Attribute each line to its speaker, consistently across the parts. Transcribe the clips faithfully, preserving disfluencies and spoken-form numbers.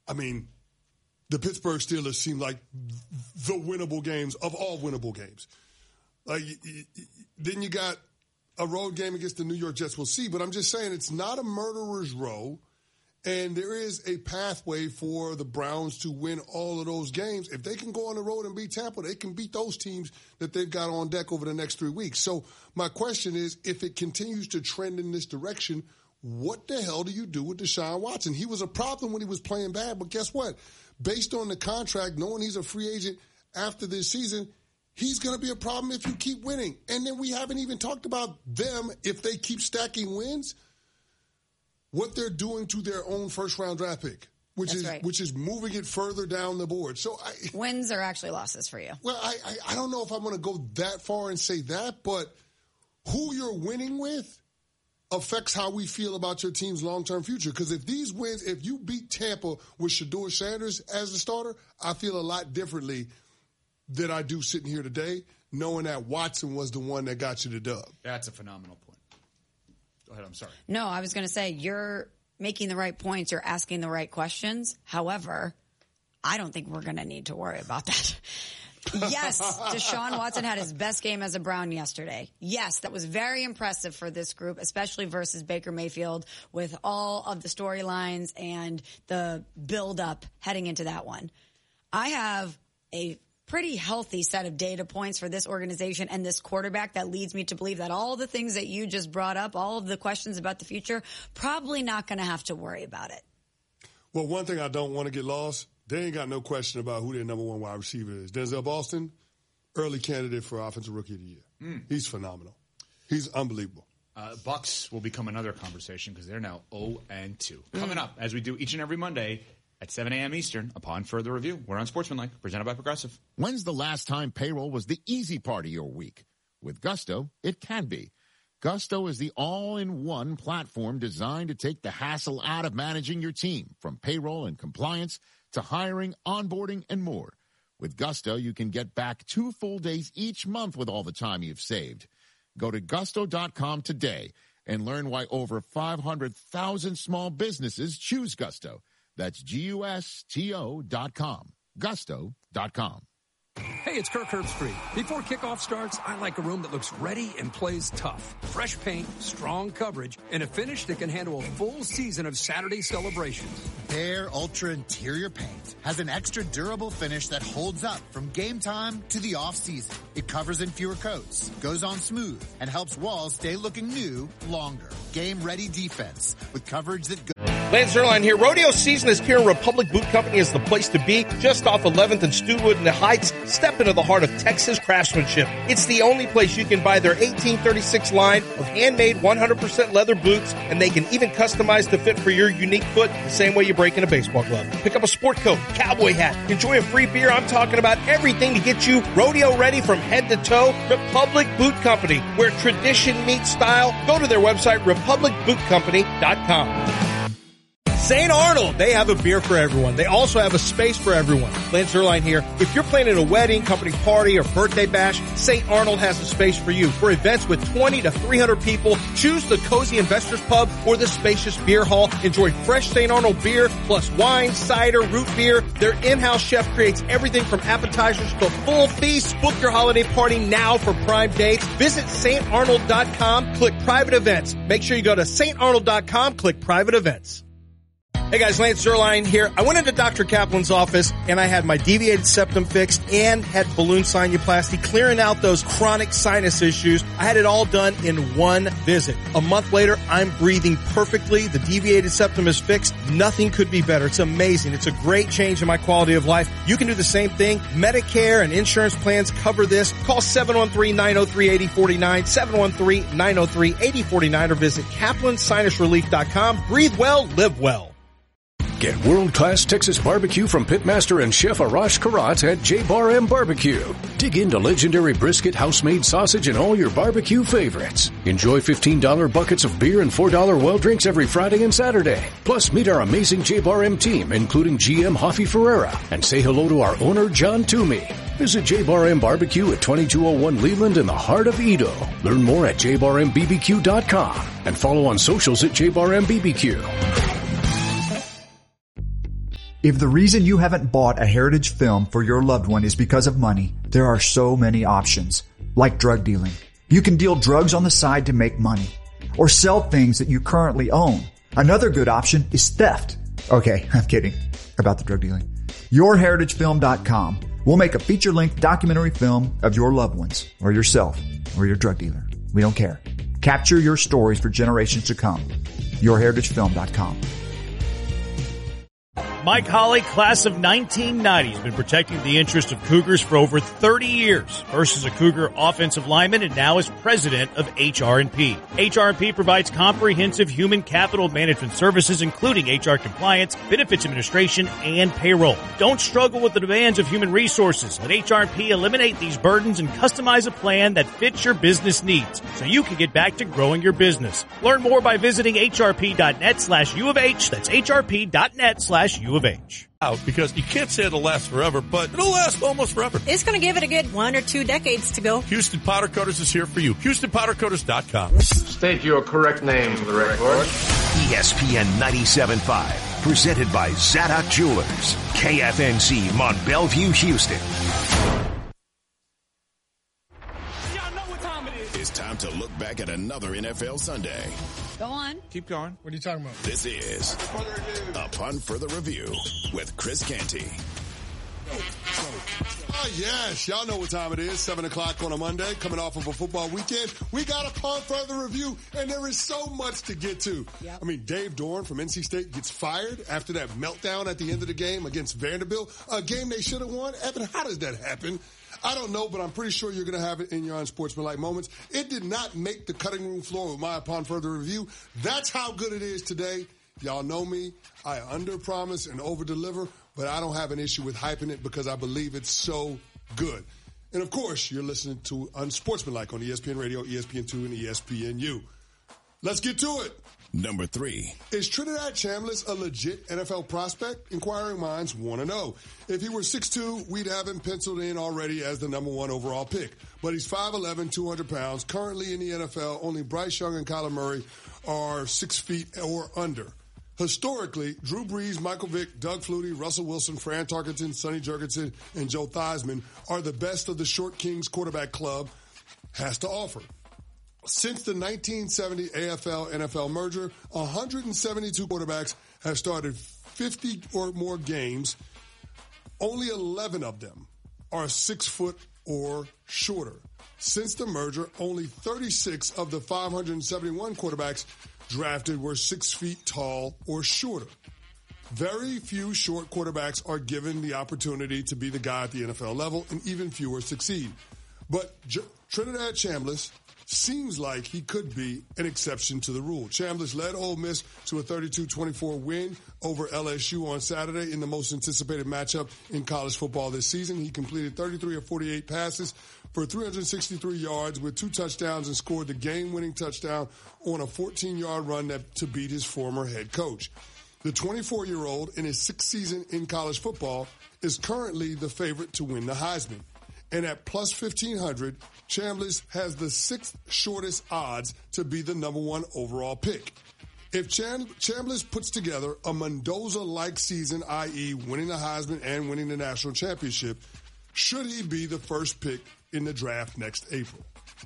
Speaker 1: I mean, the Pittsburgh Steelers seem like the winnable games of all winnable games. Like, then you got a road game against the New York Jets. We'll see, but I'm just saying it's not a murderer's row, and there is a pathway for the Browns to win all of those games. If they can go on the road and beat Tampa, they can beat those teams that they've got on deck over the next three weeks. So my question is, if it continues to trend in this direction, what the hell do you do with Deshaun Watson? He was a problem when he was playing bad, but guess what? Based on the contract, knowing he's a free agent after this season, he's going to be a problem if you keep winning. And then we haven't even talked about them, if they keep stacking wins, what they're doing to their own first-round draft pick, which
Speaker 2: That's
Speaker 1: is
Speaker 2: right.
Speaker 1: which is moving it further down the board. So I,
Speaker 2: Wins are actually losses for you.
Speaker 1: Well, I, I, I don't know if I'm going to go that far and say that, but who you're winning with affects how we feel about your team's long-term future. Because if these wins, if you beat Tampa with Shedeur Sanders as the starter, I feel a lot differently than I do sitting here today, knowing that Watson was the one that got you the dub.
Speaker 3: That's a phenomenal point. Go ahead, I'm sorry.
Speaker 2: No, I was going to say, you're making the right points. You're asking the right questions. However, I don't think we're going to need to worry about that. Yes, Deshaun Watson had his best game as a Brown yesterday. Yes, that was very impressive for this group, especially versus Baker Mayfield, with all of the storylines and the build-up heading into that one. I have a pretty healthy set of data points for this organization and this quarterback that leads me to believe that all the things that you just brought up, all of the questions about the future, probably not going to have to worry about it.
Speaker 1: Well, one thing I don't want to get lost, they ain't got no question about who their number one wide receiver is. Denzel Boston, early candidate for Offensive Rookie of the Year. Mm. He's phenomenal. He's unbelievable.
Speaker 3: Uh, Bucks will become another conversation because they're now oh and two. Coming up, as we do each and every Monday at seven a.m. Eastern, upon further review, we're on Sportsmanlike, presented by Progressive.
Speaker 4: When's the last time payroll was the easy part of your week? With Gusto, it can be. Gusto is the all-in-one platform designed to take the hassle out of managing your team, from payroll and compliance to hiring, onboarding, and more. With Gusto, you can get back two full days each month with all the time you've saved. Go to gusto dot com today and learn why over five hundred thousand small businesses choose Gusto. That's G U S T O dot com. gusto dot com.
Speaker 5: Hey, it's Kirk Herbstreit. Before kickoff starts, I like a room that looks ready and plays tough. Fresh paint, strong coverage, and a finish that can handle a full season of Saturday celebrations.
Speaker 6: Behr Ultra Interior Paint has an extra durable finish that holds up from game time to the off-season. It covers in fewer coats, goes on smooth, and helps walls stay looking new longer. Game-ready defense with coverage that goes...
Speaker 7: Lance Zerline here. Rodeo season is here. Republic Boot Company is the place to be. Just off eleventh and Stewwood in the Heights. Step into the heart of Texas craftsmanship. It's the only place you can buy their eighteen thirty-six line of handmade one hundred percent leather boots, and they can even customize the fit for your unique foot the same way you break in a baseball glove. Pick up a sport coat, cowboy hat, enjoy a free beer. I'm talking about everything to get you rodeo ready from head to toe. Republic Boot Company, where tradition meets style. Go to their website, republic boot company dot com. Saint Arnold, they have a beer for everyone. They also have a space for everyone. Lance Zerline here. If you're planning a wedding, company party, or birthday bash, Saint Arnold has a space for you. For events with twenty to three hundred people, choose the Cozy Investors Pub or the spacious beer hall. Enjoy fresh Saint Arnold beer, plus wine, cider, root beer. Their in-house chef creates everything from appetizers to full feasts. Book your holiday party now for prime dates. Visit saint arnold dot com, click private events. Make sure you go to saint arnold dot com, click private events. Hey guys, Lance Zerline here. I went into Doctor Kaplan's office and I had my deviated septum fixed and had balloon sinuplasty, clearing out those chronic sinus issues. I had it all done in one visit. A month later, I'm breathing perfectly. The deviated septum is fixed. Nothing could be better. It's amazing. It's a great change in my quality of life. You can do the same thing. Medicare and insurance plans cover this. Call seven one three, nine oh three, eight oh four nine, seven one three, nine oh three, eight oh four nine, or visit kaplan sinus relief dot com. Breathe well, live well.
Speaker 8: Get world-class Texas barbecue from Pitmaster and Chef Arash Karat at J Bar M Barbecue. Dig into legendary brisket, house-made sausage, and all your barbecue favorites. Enjoy fifteen dollars buckets of beer and four dollars well drinks every Friday and Saturday. Plus, meet our amazing J Bar M team, including G M Hoffy Ferreira, and say hello to our owner, John Toomey. Visit J Bar M Barbecue at twenty-two oh one Leland in the heart of Edo. Learn more at j bar m b b q dot com and follow on socials at J Bar M B B Q.
Speaker 9: If the reason you haven't bought a heritage film for your loved one is because of money, there are so many options, like drug dealing. You can deal drugs on the side to make money, or sell things that you currently own. Another good option is theft. Okay, I'm kidding about the drug dealing. your heritage film dot com will make a feature-length documentary film of your loved ones, or yourself, or your drug dealer. We don't care. Capture your stories for generations to come. your heritage film dot com.
Speaker 10: Mike Holly, class of nineteen ninety, has been protecting the interest of Cougars for over thirty years. First as a Cougar offensive lineman and now as president of H R and P. H R and P provides comprehensive human capital management services, including H R compliance, benefits administration, and payroll. Don't struggle with the demands of human resources. Let H R and P eliminate these burdens and customize a plan that fits your business needs so you can get back to growing your business. Learn more by visiting hrp.net slash U of H. That's hrp.net slash U of H.
Speaker 7: Out because you can't say it'll last forever, but it'll last almost forever.
Speaker 11: It's going to give it a good one or two decades to go.
Speaker 7: Houston Powder Coaters is here for you. Houston Powder Coaters dot com.
Speaker 12: State your correct name for the record.
Speaker 13: E S P N ninety-seven point five, presented by Zadok Jewelers. K F N C Mont Bellevue, Houston.
Speaker 14: It's time to look back at another N F L Sunday.
Speaker 2: Go on.
Speaker 3: Keep going.
Speaker 15: What are you talking about?
Speaker 14: This is Upon Further Review with Chris Canty.
Speaker 1: Oh, yes. Y'all know what time it is. seven o'clock on a Monday, coming off of a football weekend. We got Upon Further Review, and there is so much to get to. Yep. I mean, Dave Dorn from N C State gets fired after that meltdown at the end of the game against Vanderbilt, a game they should have won. Evan, how does that happen? I don't know, but I'm pretty sure you're going to have it in your unsportsmanlike moments. It did not make the cutting room floor with my Upon Further Review. That's how good it is today. Y'all know me. I under-promise and over-deliver, but I don't have an issue with hyping it because I believe it's so good. And, of course, you're listening to Unsportsmanlike on E S P N Radio, E S P N two, and E S P N U. Let's get to it.
Speaker 14: Number three.
Speaker 1: Is Trinidad Chambliss a legit N F L prospect? Inquiring minds want to know. If he were six two, we'd have him penciled in already as the number one overall pick. But he's five eleven, two hundred pounds. Currently in the N F L, only Bryce Young and Kyler Murray are six feet or under. Historically, Drew Brees, Michael Vick, Doug Flutie, Russell Wilson, Fran Tarkenton, Sonny Jurgensen, and Joe Theismann are the best of the Short Kings quarterback club has to offer. Since the nineteen seventy A F L N F L merger, one hundred seventy-two quarterbacks have started fifty or more games. Only eleven of them are six foot or shorter. Since the merger, only thirty-six of the five hundred seventy-one quarterbacks drafted were six feet tall or shorter. Very few short quarterbacks are given the opportunity to be the guy at the N F L level, and even fewer succeed. But J- Trinidad Chambliss seems like he could be an exception to the rule. Chambliss led Ole Miss to a thirty-two twenty-four win over L S U on Saturday in the most anticipated matchup in college football this season. He completed thirty-three of forty-eight passes for three hundred sixty-three yards with two touchdowns and scored the game-winning touchdown on a fourteen-yard run that, to beat his former head coach. The twenty-four-year-old in his sixth season in college football is currently the favorite to win the Heisman. And at plus fifteen hundred, Chambliss has the sixth shortest odds to be the number one overall pick. If Cham- Chambliss puts together a Mendoza-like season, that is winning the Heisman and winning the national championship, should he be the first pick in the draft next April?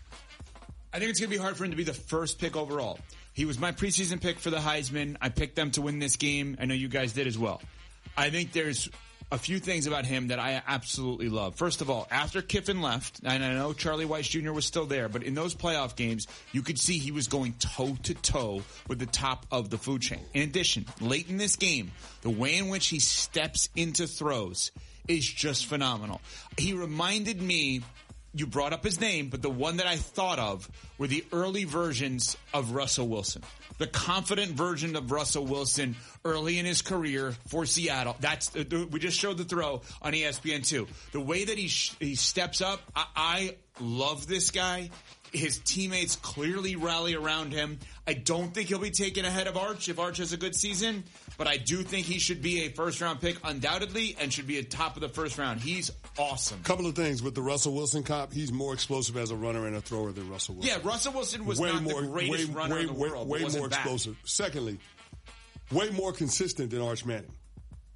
Speaker 3: I think it's going to be hard for him to be the first pick overall. He was my preseason pick for the Heisman. I picked them to win this game. I know you guys did as well. I think there's a few things about him that I absolutely love. First of all, after Kiffin left, and I know Charlie Weiss Junior was still there, but in those playoff games, you could see he was going toe-to-toe with the top of the food chain. In addition, late in this game, the way in which he steps into throws is just phenomenal. He reminded me, you brought up his name, but the one that I thought of were the early versions of Russell Wilson. The confident version of Russell Wilson early in his career for Seattle. That's we just showed the throw on E S P N two. The way that he sh- he steps up, I-, I love this guy. His teammates clearly rally around him. I don't think he'll be taken ahead of Arch if Arch has a good season, but I do think he should be a first-round pick undoubtedly and should be at top of the first round. He's awesome.
Speaker 1: Couple of things with the Russell Wilson comp. He's more explosive as a runner and a thrower than Russell Wilson.
Speaker 3: Yeah, Russell Wilson was
Speaker 1: way
Speaker 3: not
Speaker 1: more,
Speaker 3: the greatest
Speaker 1: way,
Speaker 3: runner
Speaker 1: way,
Speaker 3: in the
Speaker 1: way,
Speaker 3: world.
Speaker 1: Way, way more
Speaker 3: bad.
Speaker 1: explosive. Secondly, way more consistent than Arch Manning.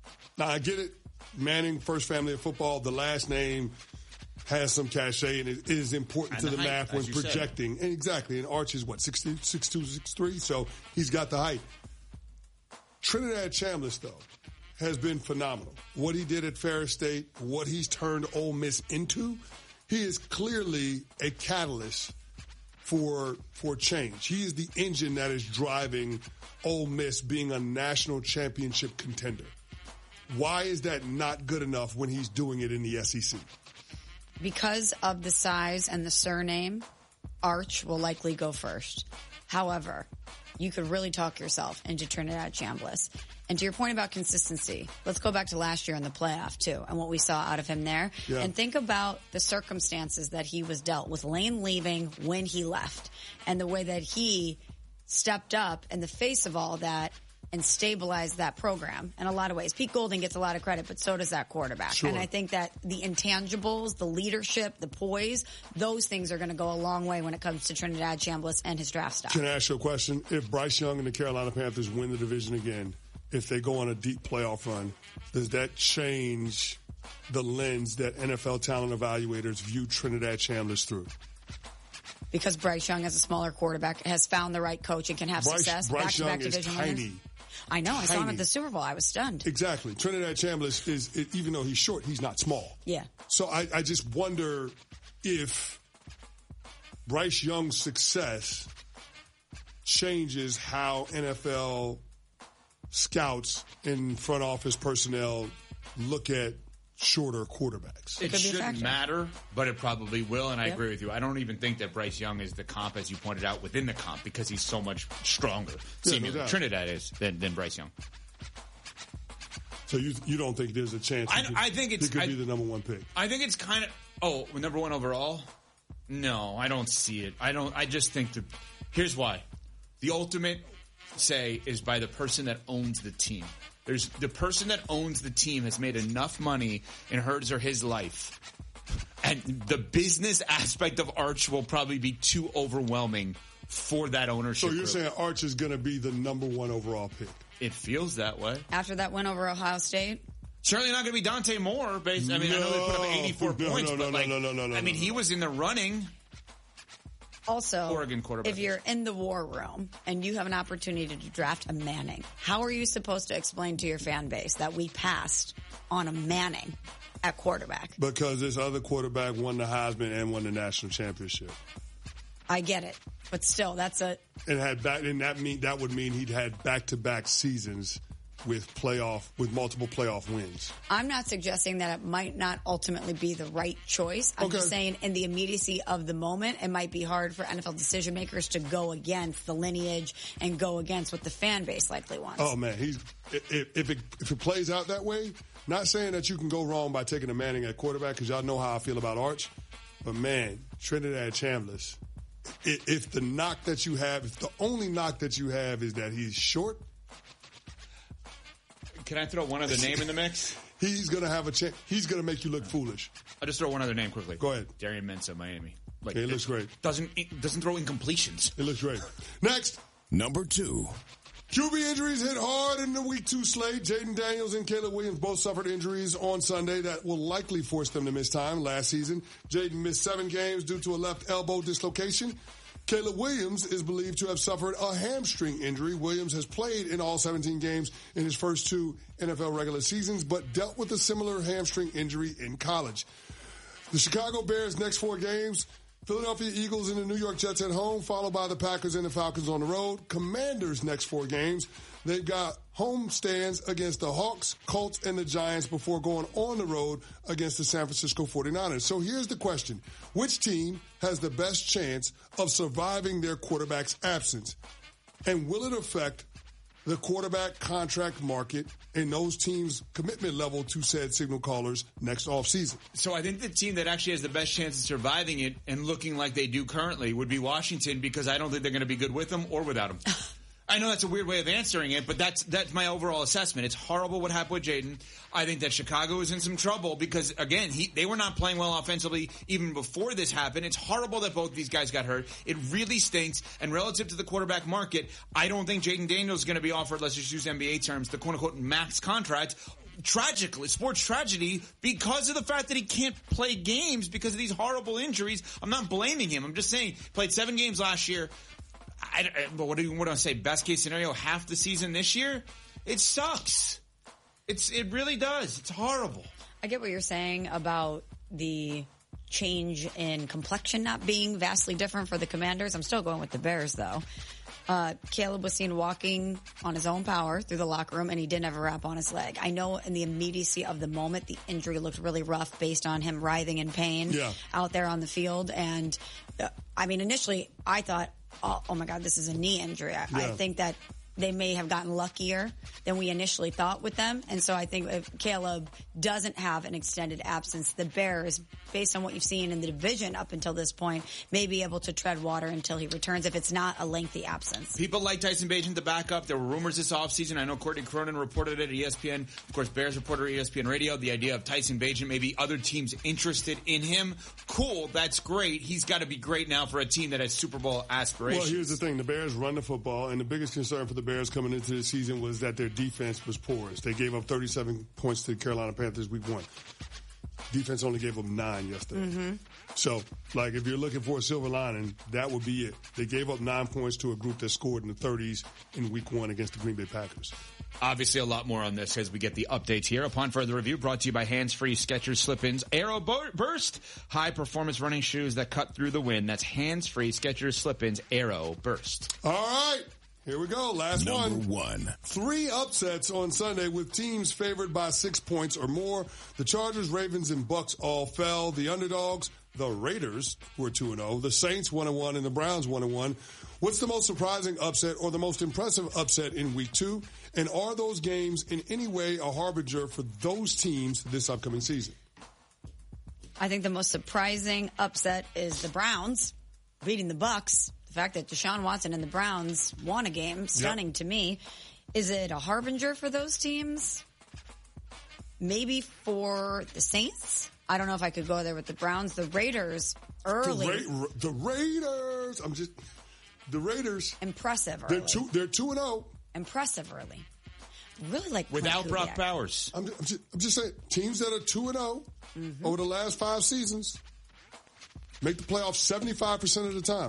Speaker 1: Now, I get it. Manning, first family of football, the last name has some cachet, and it is important
Speaker 3: And
Speaker 1: to
Speaker 3: the
Speaker 1: the
Speaker 3: height,
Speaker 1: math when
Speaker 3: as you said.
Speaker 1: projecting. And exactly. And Arch is what, six two, six two, six three? So he's got the height. Trinidad Chambliss, though, has been phenomenal. What he did at Ferris State, what he's turned Ole Miss into, he is clearly a catalyst for for change. He is the engine that is driving Ole Miss being a national championship contender. Why is that not good enough when he's doing it in the S E C?
Speaker 2: Because of the size and the surname, Arch will likely go first. However, you could really talk yourself into Trinidad Chambliss. And to your point about consistency, let's go back to last year in the playoff, too, and what we saw out of him there.
Speaker 15: Yeah.
Speaker 2: And think about the circumstances that he was dealt with Lane leaving when he left and the way that he stepped up in the face of all that and stabilized that program in a lot of ways. Pete Golding gets a lot of credit, but so does that quarterback.
Speaker 1: Sure.
Speaker 2: And I think that the intangibles, the leadership, the poise, those things are going to go a long way when it comes to Trinidad Chambliss and his draft stock.
Speaker 1: Can I ask you a question? If Bryce Young and the Carolina Panthers win the division again, if they go on a deep playoff run, does that change the lens that N F L talent evaluators view Trinidad Chambliss through?
Speaker 2: Because Bryce Young, as a smaller quarterback, has found the right coach and can have
Speaker 1: Bryce,
Speaker 2: success.
Speaker 1: Bryce
Speaker 2: Back-to-back
Speaker 1: Young is
Speaker 2: division
Speaker 1: tiny.
Speaker 2: winners. I know. I saw him
Speaker 1: Tiny.
Speaker 2: at the Super Bowl. I was stunned.
Speaker 1: Exactly. Trinidad Chambliss is, it, even though he's short, he's not small.
Speaker 2: Yeah.
Speaker 1: So I, I just wonder if Bryce Young's success changes how N F L scouts and front office personnel look at shorter quarterbacks.
Speaker 3: It shouldn't matter, but it probably will, and I
Speaker 1: Yep.
Speaker 3: agree with you. I don't even think that Bryce Young is the comp, as you pointed out, within the comp, because he's so much stronger,
Speaker 1: no
Speaker 3: seemingly,
Speaker 1: doubt.
Speaker 3: Trinidad is, than, than Bryce Young.
Speaker 1: So you you don't think there's a chance he
Speaker 3: I-
Speaker 1: could,
Speaker 3: I think it's-
Speaker 1: he could
Speaker 3: I-
Speaker 1: be the number one pick?
Speaker 3: I think it's kind of, oh, number one overall? No, I don't see it. I don't, I just think that, here's why. The ultimate say is by the person that owns the team. There's the person that owns the team has made enough money in hers or his life. And the business aspect of Arch will probably be too overwhelming for that ownership
Speaker 1: So you're
Speaker 3: group.
Speaker 1: saying Arch is going to be the number one overall pick?
Speaker 3: It feels that way.
Speaker 2: After that win over Ohio State?
Speaker 3: Certainly not going to be Dante Moore. Based, I mean, I know they put up eighty-four
Speaker 1: No,
Speaker 3: points,
Speaker 1: no,
Speaker 3: but
Speaker 1: no,
Speaker 3: like,
Speaker 1: no, no, no, no,
Speaker 3: I mean,
Speaker 1: no,
Speaker 3: he
Speaker 1: no.
Speaker 3: was in the running.
Speaker 2: Also,
Speaker 3: Oregon quarterback.
Speaker 2: if you're in the war room and you have an opportunity to draft a Manning, how are you supposed to explain to your fan base that we passed on a Manning at quarterback?
Speaker 1: Because this other quarterback won the Heisman and won the national championship,
Speaker 2: I get it, but still, that's a
Speaker 1: and had back, and that mean that would mean he'd had back to back seasons with playoff with multiple playoff wins.
Speaker 2: I'm not suggesting that it might not ultimately be the right choice. I'm just
Speaker 1: Okay.
Speaker 2: saying in the immediacy of the moment, it might be hard for N F L decision makers to go against the lineage and go against what the fan base likely wants.
Speaker 1: Oh man, he's if, if it if it plays out that way. Not saying that you can go wrong by taking a Manning at quarterback, because y'all know how I feel about Arch, but man, Trinidad Chambliss. i- If the knock that you have, if the only knock that you have is that he's short,
Speaker 3: Can I throw one other name in the mix?
Speaker 1: he's gonna have a chance. He's gonna make you look foolish.
Speaker 3: I'll just throw one other name quickly.
Speaker 1: Go ahead.
Speaker 3: Darian Mensah, Miami. Like,
Speaker 1: Okay, it looks great.
Speaker 3: Doesn't it doesn't throw incompletions.
Speaker 1: It looks great. Next,
Speaker 14: Number two.
Speaker 1: Q B injuries hit hard in the week two slate. Jaden Daniels and Caleb Williams both suffered injuries on Sunday that will likely force them to miss time. Last season, Jaden missed seven games due to a left elbow dislocation. Caleb Williams is believed to have suffered a hamstring injury. Williams has played in all seventeen games in his first two N F L regular seasons, but dealt with a similar hamstring injury in college. The Chicago Bears' next four games: Philadelphia Eagles and the New York Jets at home, followed by the Packers and the Falcons on the road. Commanders' next four games: they've got home stands against the Hawks, Colts, and the Giants before going on the road against the San Francisco forty-niners. So here's the question. Which team has the best chance of surviving their quarterback's absence? And will it affect the quarterback contract market and those teams' commitment level to said signal callers next offseason?
Speaker 3: So I think the team that actually has the best chance of surviving it and looking like they do currently would be Washington, because I don't think they're going to be good with them or without them. I know that's a weird way of answering it, but that's that's my overall assessment. It's horrible what happened with Jaden. I think that Chicago is in some trouble because, again, he, they were not playing well offensively even before this happened. It's horrible that both these guys got hurt. It really stinks. And relative to the quarterback market, I don't think Jaden Daniels is going to be offered, let's just use N B A terms, the quote-unquote max contract. tragically, sports tragedy, because of the fact that he can't play games because of these horrible injuries. I'm not blaming him. I'm just saying, he played seven games last year. I, I, but what do, you, what do I say? Best case scenario, half the season this year? It sucks. It's It really does. It's horrible.
Speaker 2: I get what you're saying about the change in complexion not being vastly different for the Commanders. I'm still going with the Bears, though. Uh, Caleb was seen walking on his own power through the locker room, and he didn't have a wrap on his leg. I know in the immediacy of the moment, the injury looked really rough based on him writhing in pain
Speaker 1: yeah.
Speaker 2: out there on the field. And, uh, I mean, initially, I thought, oh, oh, my God, this is a knee injury. I,
Speaker 1: yeah.
Speaker 2: I think that they may have gotten luckier than we initially thought with them. And so I think if Caleb doesn't have an extended absence, the Bears, based on what you've seen in the division up until this point, may be able to tread water until he returns if it's not a lengthy absence.
Speaker 3: People like Tyson Bagent to back up. There were rumors this offseason. I know Courtney Cronin reported it at E S P N. Of course, Bears reporter at E S P N Radio. The idea of Tyson Bagent, maybe other teams interested in him. Cool. That's great. He's got to be great now for a team that has Super Bowl aspirations.
Speaker 1: Well, here's the thing. The Bears run the football, and the biggest concern for the Bears coming into the season was that their defense was porous. They gave up thirty-seven points to the Carolina Panthers week one. Defense only gave them nine yesterday.
Speaker 2: Mm-hmm.
Speaker 1: So, like, if you're looking for a silver lining, that would be it. They gave up nine points to a group that scored in the thirties in week one against the Green Bay Packers.
Speaker 3: Obviously, a lot more on this as we get the updates here. Upon further review, brought to you by Hands-Free Skechers Slip-Ins Aero Burst, high-performance running shoes that cut through the wind. That's Hands-Free Skechers Slip-Ins Aero Burst.
Speaker 1: All right. Here we go. Last
Speaker 14: Number
Speaker 1: one.
Speaker 14: one.
Speaker 1: Three upsets on Sunday with teams favored by six points or more. The Chargers, Ravens, and Bucks all fell. The underdogs, the Raiders, were two and oh. The Saints, one and one, and the Browns, one and one. What's the most surprising upset or the most impressive upset in week two? And are those games in any way a harbinger for those teams this upcoming season?
Speaker 2: I think the most surprising upset is the Browns beating the Bucks. The fact that Deshaun Watson and the Browns won a game, stunning yep. to me. Is it a harbinger for those teams? Maybe for the Saints? I don't know if I could go there with the Browns. The Raiders early.
Speaker 1: The, Ra- the Raiders. I'm just the Raiders.
Speaker 2: Impressive early.
Speaker 1: They're two. They're two and zero.
Speaker 2: Impressive early. Really like
Speaker 3: without Brock Bowers.
Speaker 1: I'm, I'm, just, I'm just saying teams that are two and zero mm-hmm. over the last five seasons make the playoffs seventy-five percent of the time.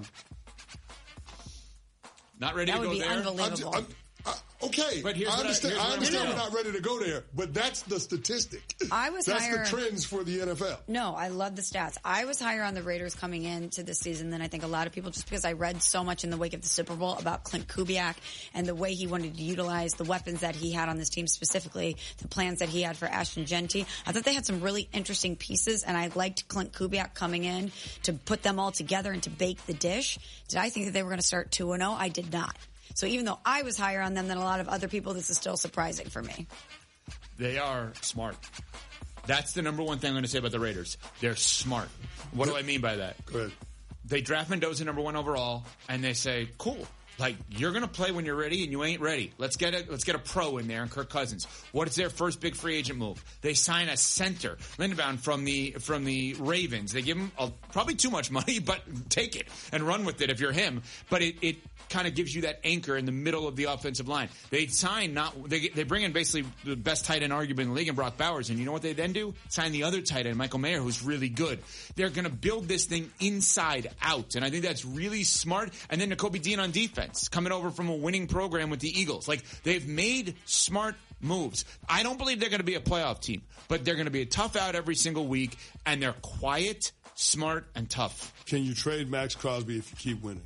Speaker 3: Not ready
Speaker 2: that
Speaker 3: to go
Speaker 2: would be
Speaker 3: there.
Speaker 2: unbelievable.
Speaker 1: I'm, I'm, I, okay,
Speaker 3: but here's
Speaker 1: I understand.
Speaker 3: What I,
Speaker 1: I understand
Speaker 3: we're
Speaker 1: not ready to go there, but that's the statistic.
Speaker 2: I was
Speaker 1: that's
Speaker 2: higher,
Speaker 1: the trends for the N F L.
Speaker 2: No, I love the stats. I was higher on the Raiders coming into this season than I think a lot of people, just because I read so much in the wake of the Super Bowl about Clint Kubiak and the way he wanted to utilize the weapons that he had on this team, specifically the plans that he had for Ashton Genty. I thought they had some really interesting pieces, and I liked Clint Kubiak coming in to put them all together and to bake the dish. Did I think that they were going to start two and oh? I did not. So even though I was higher on them than a lot of other people, this is still surprising for me.
Speaker 3: They are smart. That's the number one thing I'm going to say about the Raiders. They're smart. What do I mean by that?
Speaker 1: Go ahead.
Speaker 3: They draft Mendoza number one overall, and they say, cool. Like, you're going to play when you're ready, and you ain't ready. Let's get a, let's get a pro in there, and Kirk Cousins. What is their first big free agent move? They sign a center, Lindenbaum from the from the Ravens. They give him a, probably too much money, but take it and run with it if you're him. But it, it kind of gives you that anchor in the middle of the offensive line. They sign not they they bring in basically the best tight end argument in the league in Brock Bowers, and you know what they then do? Sign the other tight end, Michael Mayer, who's really good. They're going to build this thing inside out, and I think that's really smart. And then Nakobe Dean on defense, coming over from a winning program with the Eagles. Like, they've made smart moves. I don't believe they're going to be a playoff team, but they're going to be a tough out every single week, and they're quiet, smart, and tough.
Speaker 1: Can you trade Max Crosby if you keep winning?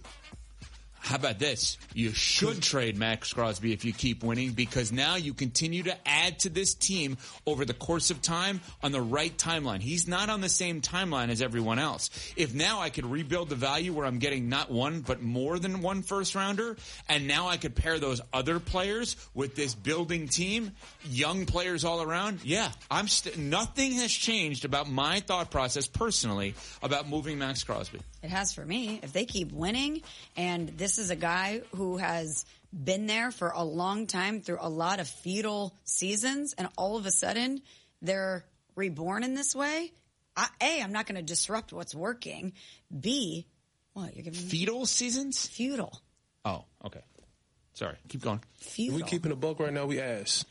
Speaker 3: How about this? You should trade Max Crosby if you keep winning, because now you continue to add to this team over the course of time on the right timeline. He's not on the same timeline as everyone else. If now I could rebuild the value where I'm getting not one but more than one first rounder, and now I could pair those other players with this building team, young players all around, yeah, I'm st- nothing has changed about my thought process personally about moving Max Crosby.
Speaker 2: It has for me. If they keep winning, and this is a guy who has been there for a long time through a lot of feudal seasons, and all of a sudden they're reborn in this way, I, A, I'm not going to disrupt what's working. B, what? You're giving me?
Speaker 3: Feudal seasons?
Speaker 2: Feudal.
Speaker 3: Oh, okay. Sorry. Keep going.
Speaker 2: Feudal.
Speaker 15: We keeping a buck right now, we ass.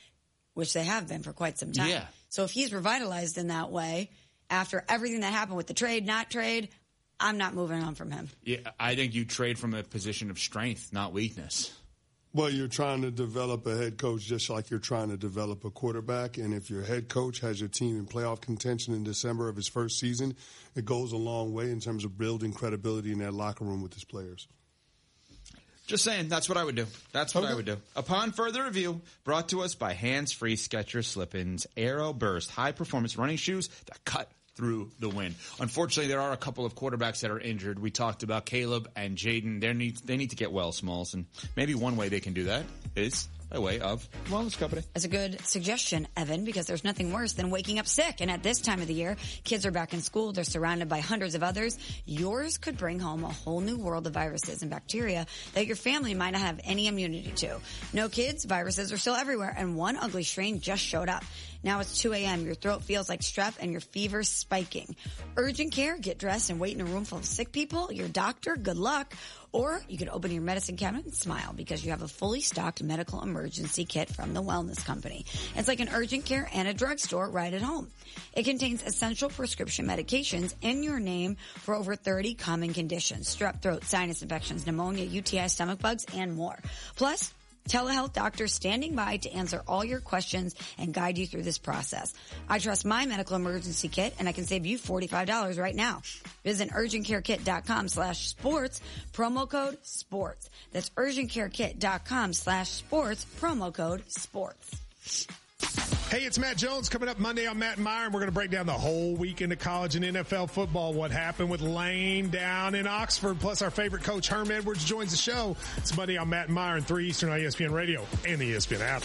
Speaker 2: which they have been for quite some time.
Speaker 3: Yeah.
Speaker 2: So if he's revitalized in that way, after everything that happened with the trade, not trade, I'm not moving on from him.
Speaker 3: Yeah, I think you trade from a position of strength, not weakness.
Speaker 1: Well, you're trying to develop a head coach just like you're trying to develop a quarterback. And if your head coach has your team in playoff contention in December of his first season, it goes a long way in terms of building credibility in that locker room with his players.
Speaker 3: Just saying, that's what I would do. That's what
Speaker 1: Okay.
Speaker 3: I would do. Upon further review, brought to us by Hands Free Skechers Slip-ins Aero Burst high-performance running shoes that cut through the wind. Unfortunately, there are a couple of quarterbacks that are injured. We talked about Caleb and Jaden. They need, they need to get well, Smalls, and maybe one way they can do that is a way of wellness company.
Speaker 2: That's a good suggestion, Evan, because there's nothing worse than waking up sick. And at this time of the year, kids are back in school. They're surrounded by hundreds of others. Yours could bring home a whole new world of viruses and bacteria that your family might not have any immunity to. No kids, viruses are still everywhere, and one ugly strain just showed up. Now it's two a.m. Your throat feels like strep and your fever's spiking. Urgent care, get dressed and wait in a room full of sick people. Your doctor, good luck. Or you could open your medicine cabinet and smile because you have a fully stocked medical emergency kit from the Wellness Company. It's like an urgent care and a drugstore right at home. It contains essential prescription medications in your name for over thirty common conditions: strep throat, sinus infections, pneumonia, U T I, stomach bugs, and more. Plus, telehealth doctors standing by to answer all your questions and guide you through this process. I trust my medical emergency kit, and I can save you forty-five dollars right now. Visit urgentcarekit.com slash sports, promo code sports. That's urgentcarekit.com slash sports, promo code sports.
Speaker 15: Hey, it's Matt Jones coming up Monday on Matt and Meyer, and we're going to break down the whole weekend of college and N F L football, what happened with Lane down in Oxford, plus our favorite coach, Herm Edwards, joins the show. It's Monday on Matt and Meyer and three Eastern on E S P N Radio and the E S P N app.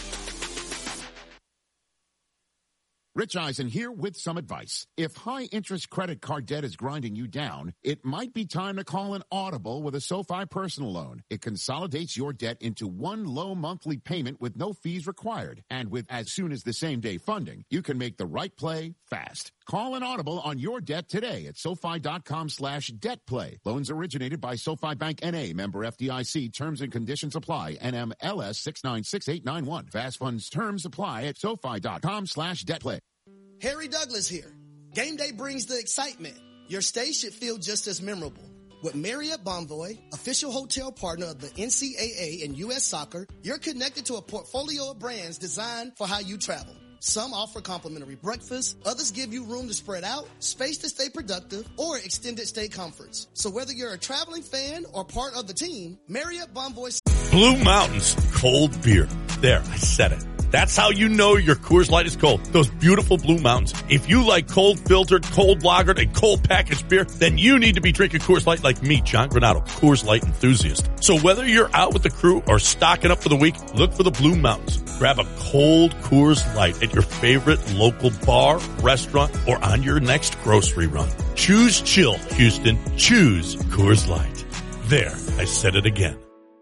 Speaker 4: Rich Eisen here with some advice. If high-interest credit card debt is grinding you down, it might be time to call an Audible with a SoFi personal loan. It consolidates your debt into one low monthly payment with no fees required. And with as soon as the same-day funding, you can make the right play fast. Call an Audible on your debt today at SoFi.com slash debt play. Loans originated by SoFi Bank N A, member F D I C. Terms and conditions apply. N M L S six nine six eight nine one. Fast funds terms apply at SoFi.com slash debt play.
Speaker 16: Harry Douglas here. Game day brings the excitement. Your stay should feel just as memorable. With Marriott Bonvoy, official hotel partner of the N C double A and U S Soccer, you're connected to a portfolio of brands designed for how you travel. Some offer complimentary breakfast, others give you room to spread out, space to stay productive, or extended stay comforts. So whether you're a traveling fan or part of the team, Marriott Bonvoy...
Speaker 17: Blue Mountains cold beer. There, I said it. That's how you know your Coors Light is cold. Those beautiful Blue Mountains. If you like cold filtered, cold lagered, and cold packaged beer, then you need to be drinking Coors Light like me, John Granado, Coors Light enthusiast. So whether you're out with the crew or stocking up for the week, look for the Blue Mountains. Grab a cold Coors Light at your favorite local bar, restaurant, or on your next grocery run. Choose chill, Houston. Choose Coors Light. There, I said it again.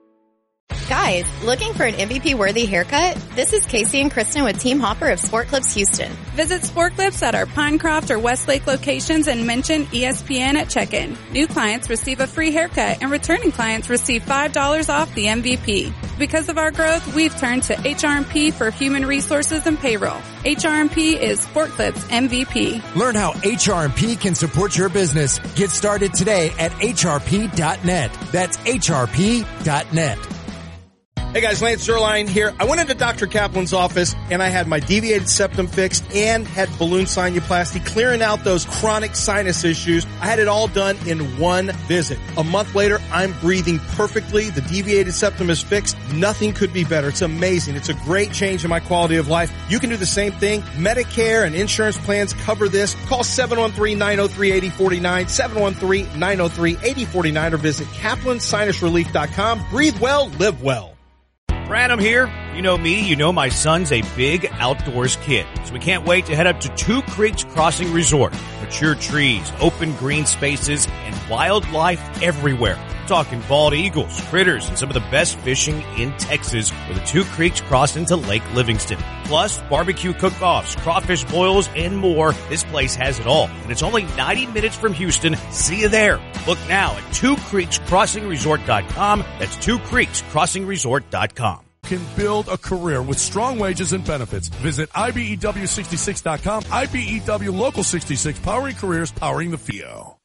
Speaker 18: Guys, looking for an M V P-worthy haircut? This is Casey and Kristen with Team Hopper of Sport Clips Houston.
Speaker 19: Visit Sport Clips at our Pinecroft or Westlake locations and mention E S P N at check-in. New clients receive a free haircut and returning clients receive five dollars off the M V P. Because of our growth, we've turned to H R M P for human resources and payroll. H R M P is Sport Clips M V P.
Speaker 20: Learn how H R M P can support your business. Get started today at H R P dot net. That's H R P dot net.
Speaker 7: Hey guys, Lance Zerline here. I went into Doctor Kaplan's office and I had my deviated septum fixed and had balloon sinuplasty, clearing out those chronic sinus issues. I had it all done in one visit. A month later, I'm breathing perfectly. The deviated septum is fixed. Nothing could be better. It's amazing. It's a great change in my quality of life. You can do the same thing. Medicare and insurance plans cover this. Call seven one three, nine oh three, eight oh four nine, seven one three, nine oh three, eight oh four nine, or visit Kaplan Sinus Relief dot com. Breathe well, live well.
Speaker 10: Branham here. You know me, you know my son's a big outdoors kid. So we can't wait to head up to Two Creeks Crossing Resort. Mature trees, open green spaces, and wildlife everywhere. We're talking bald eagles, critters, and some of the best fishing in Texas where the Two Creeks cross into Lake Livingston. Plus, barbecue cook-offs, crawfish boils, and more. This place has it all. And it's only ninety minutes from Houston. See you there. Look now at Two Creeks Crossing Resort dot com. That's Two Creeks Crossing Resort dot com.
Speaker 17: can build a career with strong wages and benefits. Visit I B E W sixty-six dot com. I B E W Local sixty-six, powering careers, powering the F I O.